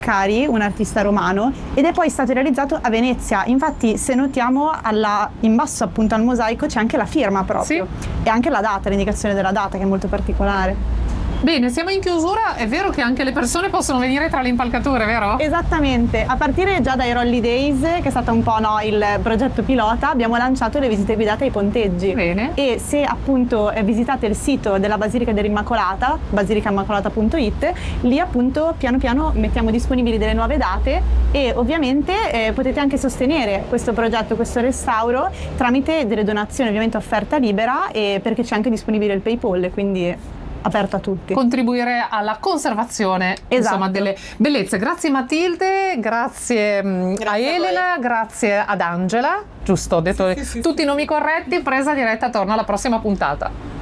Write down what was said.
Cari, un artista romano, ed è poi stato realizzato a Venezia. Infatti, se notiamo in basso appunto al mosaico c'è anche la firma proprio, e anche la data, l'indicazione della data, che è molto particolare. Bene, siamo in chiusura, è vero che anche le persone possono venire tra le impalcature, vero? Esattamente, a partire già dai Rolly Days, che è stato un po' il progetto pilota, abbiamo lanciato le visite guidate ai ponteggi. Bene. E se appunto visitate il sito della Basilica dell'Immacolata, basilicammacolata.it, lì appunto piano piano mettiamo disponibili delle nuove date, e ovviamente potete anche sostenere questo progetto, questo restauro, tramite delle donazioni, ovviamente offerta libera, e perché c'è anche disponibile il PayPal, quindi aperto a tutti. Contribuire alla conservazione, insomma, delle bellezze. Grazie Matilde, grazie a Elena, grazie ad Angela, giusto? Ho detto tutti i nomi corretti. Presa Diretta torna alla prossima puntata.